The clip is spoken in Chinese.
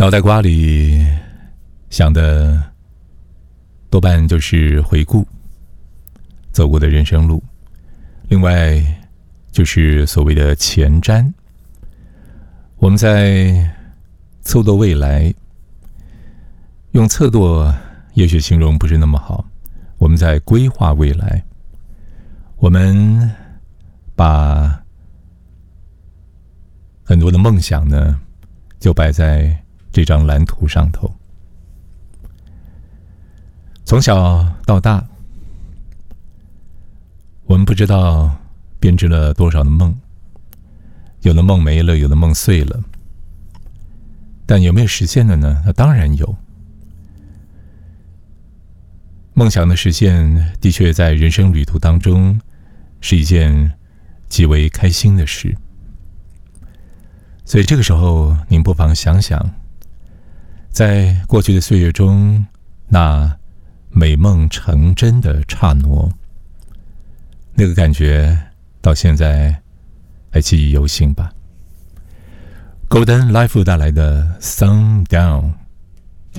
脑袋瓜里想的多半就是回顾走过的人生路，另外就是所谓的前瞻。我们在测度未来，用测度也许形容不是那么好，我们在规划未来，我们把很多的梦想呢就摆在这张蓝图上头。从小到大，我们不知道编织了多少的梦，有的梦没了，有的梦碎了，但有没有实现的呢？那当然有。梦想的实现的确在人生旅途当中是一件极为开心的事，所以这个时候您不妨想想，在过去的岁月中那美梦成真的刹那，那个感觉到现在还记忆犹新吧。Golden Life 带来的 Sundown。